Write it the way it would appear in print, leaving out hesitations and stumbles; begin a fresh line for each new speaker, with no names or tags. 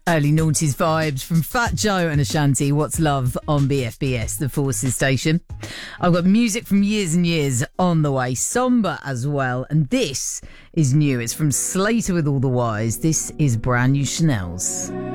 Early noughties vibes from Fat Joe and Ashanti. What's Love on BFBS, the Forces station. I've got music from years and years on the way, somber as well, and this is new. It's from Slater with All the Wise. This is brand new Chanel's.